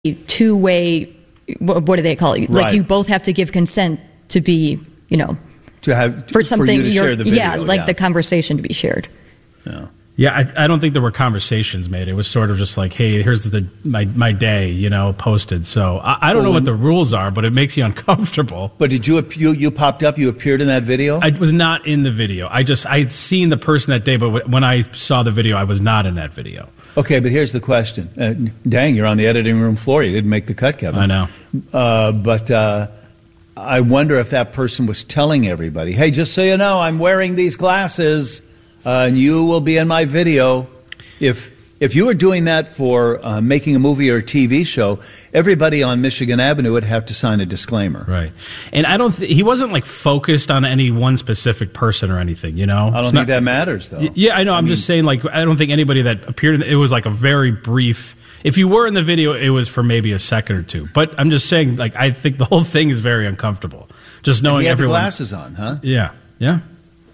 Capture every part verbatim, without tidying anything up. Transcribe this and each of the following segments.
two-way, what, what do they call it? Like right. you both have to give consent to be, you know, to have for something. For you to share the video, yeah, like yeah. the conversation to be shared. Yeah. Yeah, I, I don't think there were conversations made. It was sort of just like, hey, here's the my my day, you know, posted. So I, I don't well, know when, what the rules are, but it makes you uncomfortable. But did you, you you popped up? You appeared in that video? I was not in the video. I just I had seen the person that day, but when I saw the video, I was not in that video. Okay, but here's the question. Uh, dang, you're on the editing room floor. You didn't make the cut, Kevin. I know. Uh, but uh, I wonder if that person was telling everybody, hey, just so you know, I'm wearing these glasses, uh, and you will be in my video. If if you were doing that for uh, making a movie or a T V show, everybody on Michigan Avenue would have to sign a disclaimer. Right. And I don't. Th- he wasn't like focused on any one specific person or anything. You know. I don't it's think not, that matters, though. Yeah, I know. I I'm mean, just saying. Like, I don't think anybody that appeared in it was like a very brief. If you were in the video, it was for maybe a second or two. But I'm just saying. Like, I think the whole thing is very uncomfortable. Just knowing he had everyone. The glasses on, huh? Yeah. Yeah.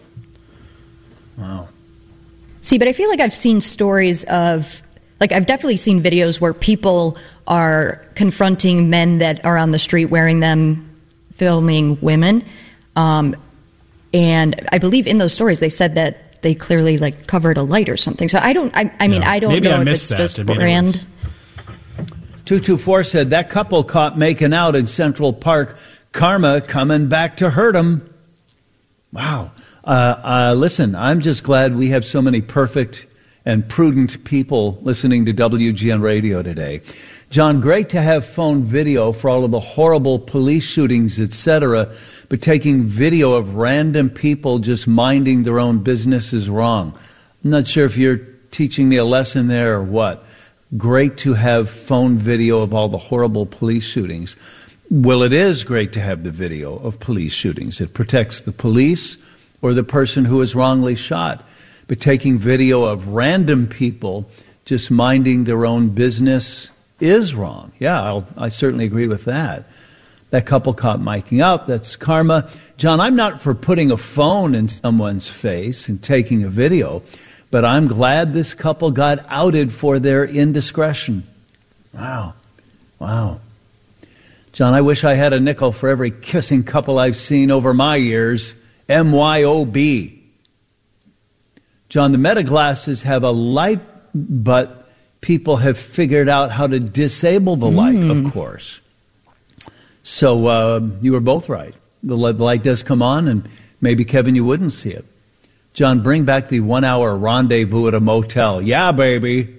Wow. See, but I feel like I've seen stories of, like, I've definitely seen videos where people are confronting men that are on the street wearing them, filming women. Um, and I believe in those stories they said that they clearly, like, covered a light or something. So I don't, I, I mean, Yeah. I don't Maybe know I if missed it's that. just I mean, it brand. was- two two four said, that couple caught making out in Central Park. Karma coming back to hurt them. Wow. Uh, uh, listen, I'm just glad we have so many perfect and prudent people listening to W G N Radio today. John, great to have phone video for all of the horrible police shootings, et cetera, but taking video of random people just minding their own business is wrong. I'm not sure if you're teaching me a lesson there or what. Great to have phone video of all the horrible police shootings. Well, it is great to have the video of police shootings. It protects the police or the person who is wrongly shot. But taking video of random people just minding their own business is wrong. Yeah, I'll, I certainly agree with that. That couple caught miking up. That's karma. John, I'm not for putting a phone in someone's face and taking a video, but I'm glad this couple got outed for their indiscretion. Wow. Wow. John, I wish I had a nickel for every kissing couple I've seen over my years. M Y O B. John, the Meta glasses have a light, but people have figured out how to disable the light, mm. of course. So uh, you were both right. The light does come on, and maybe, Kevin, you wouldn't see it. John, bring back the one-hour rendezvous at a motel. Yeah, baby.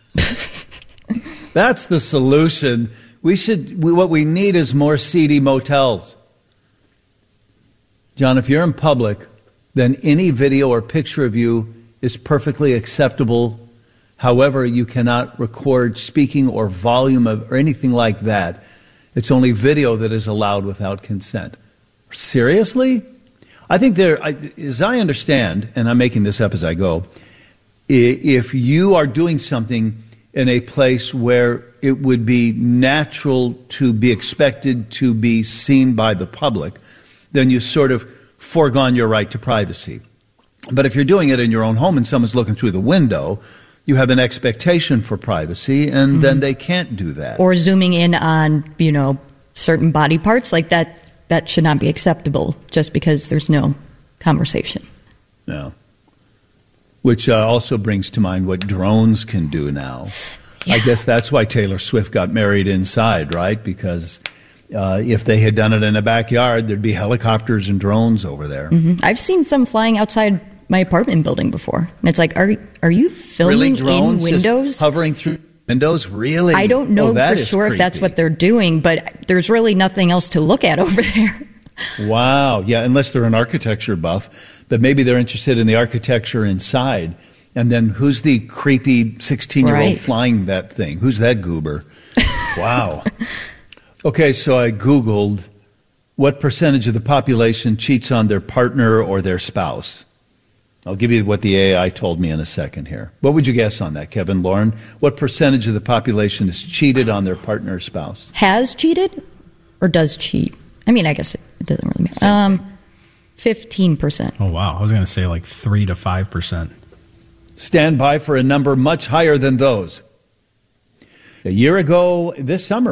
That's the solution. We should. We, what we need is more seedy motels. John, if you're in public, then any video or picture of you is perfectly acceptable. However, you cannot record speaking or volume of, or anything like that. It's only video that is allowed without consent. Seriously? I think there, as I understand, and I'm making this up as I go, if you are doing something in a place where it would be natural to be expected to be seen by the public, then you sort of foregone your right to privacy. But if you're doing it in your own home and someone's looking through the window, you have an expectation for privacy, and mm-hmm. then they can't do that. Or zooming in on, you know, certain body parts, like that, that should not be acceptable just because there's no conversation. No. Which uh, also brings to mind what drones can do now. Yeah. I guess that's why Taylor Swift got married inside, right? Because uh, if they had done it in a backyard, there'd be helicopters and drones over there. Mm-hmm. I've seen some flying outside my apartment building before. And it's like, are are you filming really? Drones in windows? Just hovering through windows? Really? I don't know oh, for sure creepy. If that's what they're doing, but there's really nothing else to look at over there. Wow. Yeah, unless they're an architecture buff. But maybe they're interested in the architecture inside. And then who's the creepy sixteen-year-old right. flying that thing? Who's that goober? Wow. Okay, so I Googled what percentage of the population cheats on their partner or their spouse. I'll give you what the A I told me in a second here. What would you guess on that, Kevin, Lauren? What percentage of the population has cheated on their partner or spouse? Has cheated or does cheat? I mean, I guess it, it doesn't really matter. Um, fifteen percent. Oh, wow. I was going to say like three to five percent. Stand by for a number much higher than those. A year ago this summer,